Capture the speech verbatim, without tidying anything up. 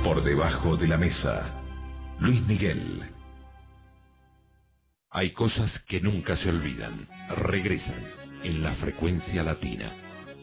Por debajo de la mesa, Luis Miguel. Hay cosas que nunca se olvidan. Regresan en la frecuencia latina.